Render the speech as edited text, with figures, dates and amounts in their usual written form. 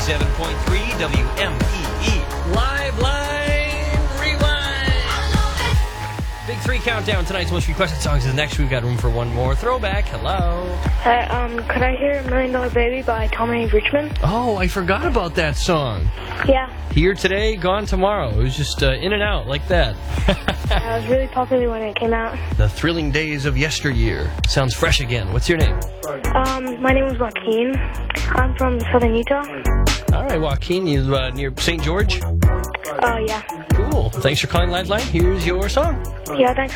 97.3 WMEE. Live Line Rewind. Big 3 countdown. Tonight's most requested songs is next. We've got room for one more throwback. Hello. Could I hear $1 Million Baby by Tommy Richmond? Oh, I forgot about that song. Yeah. Here today, gone tomorrow. It was just in and out like that. It was really popular when it came out. The thrilling days of yesteryear. Sounds fresh again. What's your name? My name is Joaquin. I'm from southern Utah. All right, Joaquin. You near St. George? Yeah. Cool. Thanks for calling Live Line. Here's your song. Yeah, thanks.